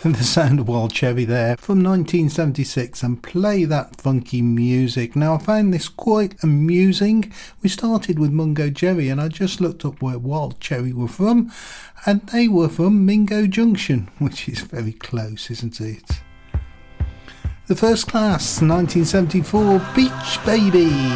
the sound of Wild Cherry there from 1976, and play that funky music. Now, I found this quite amusing. We started with Mungo Jerry, and I just looked up where Wild Cherry were from, and they were from Mingo Junction, which is very close, isn't it? The First Class, 1974, Beach Baby.